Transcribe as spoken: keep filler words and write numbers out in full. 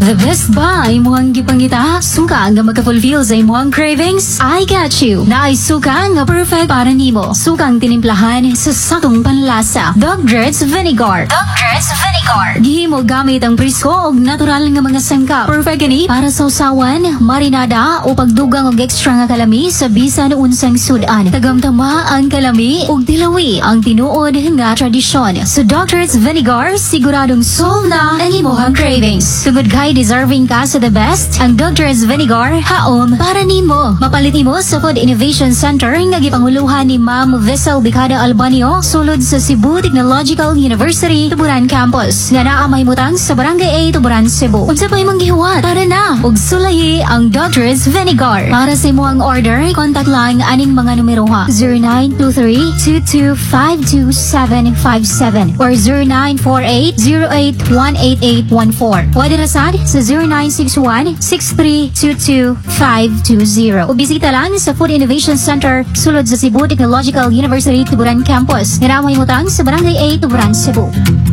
The best ba ay muhang gipangita? Suka nga magka-fulfill sa imuhang cravings? I got you! Naay suka nga perfect para nimo. Sukang tinimplahan sa sakong panlasa. Dogger's Vinegar. Dogger's Vinegar. Gihimo gamit ang presko og natural nga mga sangkap. Perfect gani para sa usawan, marinada o pagdugang og extra nga kalami sa bisan unsang sudan. Tagamtama ang kalami ug dilawi ang tinuod nga tradisyon. Sa Dogger's Vinegar, siguradong solve na ang imuhang cravings. Tugod kay deserving ka sa the best, ang Dogger's Vinegar haom para nimo. Mapalit nimo sa Food Innovation Center nga gipanguluhan ni Ma'am Vessel Bicada Albanio sulod sa Cebu Technological University Tuburan Campus nga naa mahimutang sa Barangay A, Tuburan, Cebu. Unsa pa imong gihuwat? Tara na ug sulayi ang Dogger's Vinegar. Para sa imong order, contact lang aning mga numero ha: zero nine two three, two two five two seven five seven or zero nine four eight, zero eight one eight eight one four. Pwede rasad sa zero nine six one, six three two two five two zero. O bisita lang sa Food Innovation Center sulod sa Cebu Technological University Tuburan Campus. Nga na mahimutang sa Barangay A, Tuburan, Cebu.